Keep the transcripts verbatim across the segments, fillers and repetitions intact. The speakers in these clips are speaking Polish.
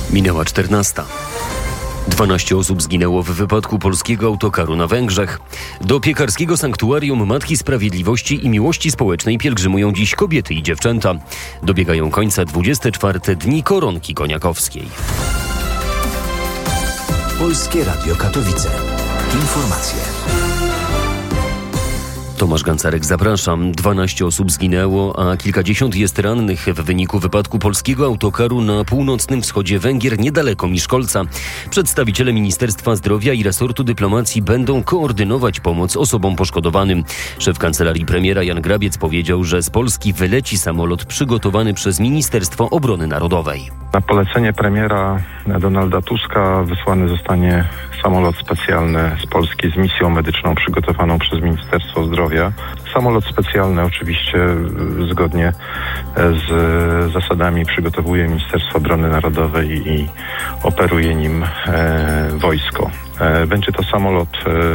Minęła czternasta. dwanaście osób zginęło w wypadku polskiego autokaru na Węgrzech. Do piekarskiego sanktuarium Matki Sprawiedliwości i Miłości Społecznej pielgrzymują dziś kobiety i dziewczęta. Dobiegają końca dwudzieste czwarte dni koronki koniakowskiej. Polskie Radio Katowice. Informacje. Tomasz Gancarek, zapraszam. dwanaście osób zginęło, a kilkadziesiąt jest rannych w wyniku wypadku polskiego autokaru na północnym wschodzie Węgier, niedaleko Miszkolca. Przedstawiciele Ministerstwa Zdrowia i resortu dyplomacji będą koordynować pomoc osobom poszkodowanym. Szef kancelarii premiera Jan Grabiec powiedział, że z Polski wyleci samolot przygotowany przez Ministerstwo Obrony Narodowej. Na polecenie premiera Donalda Tuska wysłany zostanie samolot specjalny z Polski z misją medyczną przygotowaną przez Ministerstwo Zdrowia. Samolot specjalny oczywiście zgodnie z zasadami przygotowuje Ministerstwo Obrony Narodowej i operuje nim e, wojsko. E, będzie to samolot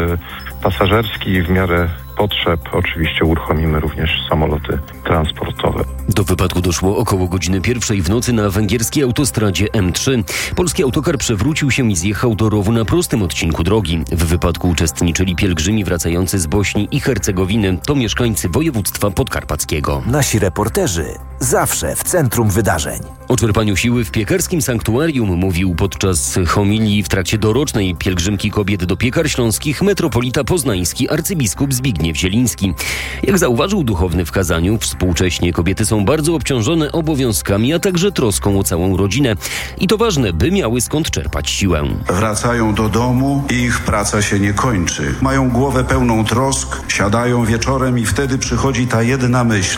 e, pasażerski w miarę potrzeb. Oczywiście uruchomimy również samoloty transportowe. Do wypadku doszło około godziny pierwszej w nocy na węgierskiej autostradzie M trzy. Polski autokar przewrócił się i zjechał do rowu na prostym odcinku drogi. W wypadku uczestniczyli pielgrzymi wracający z Bośni i Hercegowiny. To mieszkańcy województwa podkarpackiego. Nasi reporterzy zawsze w centrum wydarzeń. O czerpaniu siły w piekarskim sanktuarium mówił podczas homilii w trakcie dorocznej pielgrzymki kobiet do Piekar Śląskich metropolita poznański arcybiskup Zbigniew Zieliński. Jak zauważył duchowny w kazaniu, współcześnie kobiety są bardzo obciążone obowiązkami, a także troską o całą rodzinę. I to ważne, by miały skąd czerpać siłę. Wracają do domu i ich praca się nie kończy. Mają głowę pełną trosk, siadają wieczorem i wtedy przychodzi ta jedna myśl.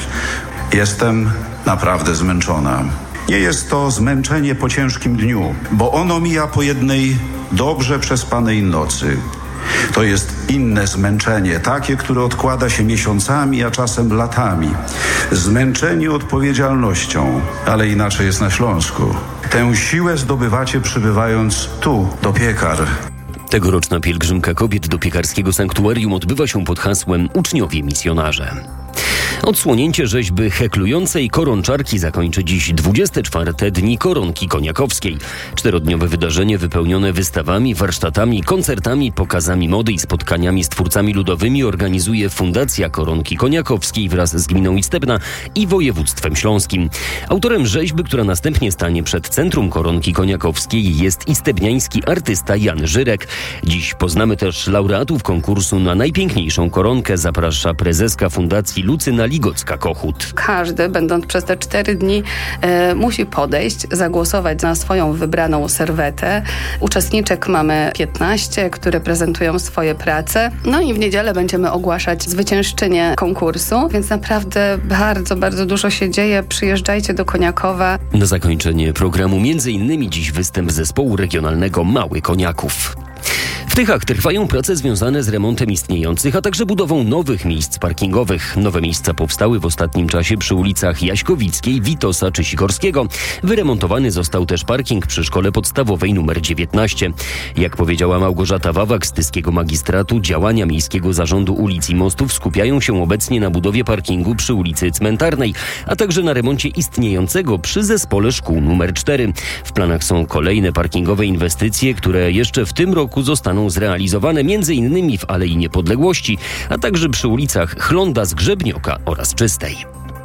Jestem naprawdę zmęczona. Nie jest to zmęczenie po ciężkim dniu, bo ono mija po jednej dobrze przespanej nocy. To jest inne zmęczenie, takie, które odkłada się miesiącami, a czasem latami. Zmęczenie odpowiedzialnością, ale inaczej jest na Śląsku. Tę siłę zdobywacie przybywając tu, do Piekar. Tegoroczna pielgrzymka kobiet do piekarskiego sanktuarium odbywa się pod hasłem Uczniowie Misjonarze. Odsłonięcie rzeźby heklującej koronczarki zakończy dziś dwudzieste czwarte dni koronki koniakowskiej. Czterodniowe wydarzenie wypełnione wystawami, warsztatami, koncertami, pokazami mody i spotkaniami z twórcami ludowymi organizuje Fundacja Koronki Koniakowskiej wraz z gminą Istebna i województwem śląskim. Autorem rzeźby, która następnie stanie przed Centrum Koronki Koniakowskiej, jest istebniański artysta Jan Żyrek. Dziś poznamy też laureatów konkursu na najpiękniejszą koronkę, zaprasza prezeska Fundacji Lucyna Ligocka-Kochut. Każdy, będąc przez te cztery dni, e, musi podejść, zagłosować na swoją wybraną serwetę. Uczestniczek mamy piętnaście, które prezentują swoje prace. No i w niedzielę będziemy ogłaszać zwyciężczynię konkursu, więc naprawdę bardzo, bardzo dużo się dzieje. Przyjeżdżajcie do Koniakowa. Na zakończenie programu między innymi dziś występ zespołu regionalnego Mały Koniaków. W Tychach trwają prace związane z remontem istniejących, a także budową nowych miejsc parkingowych. Nowe miejsca powstały w ostatnim czasie przy ulicach Jaśkowickiej, Witosa czy Sikorskiego. Wyremontowany został też parking przy szkole podstawowej numer dziewiętnaście. Jak powiedziała Małgorzata Wawak z Tyskiego Magistratu, działania Miejskiego Zarządu Ulic i Mostów skupiają się obecnie na budowie parkingu przy ulicy Cmentarnej, a także na remoncie istniejącego przy zespole szkół numer cztery. W planach są kolejne parkingowe inwestycje, które jeszcze w tym roku zostaną zrealizowane m.in. w Alei Niepodległości, a także przy ulicach Chląda, Zgrzebnioka oraz Czystej.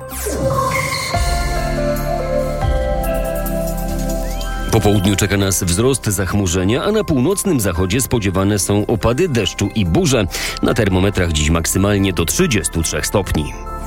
Po południu czeka nas wzrost zachmurzenia, a na północnym zachodzie spodziewane są opady deszczu i burze. Na termometrach dziś maksymalnie do trzydziestu trzech stopni.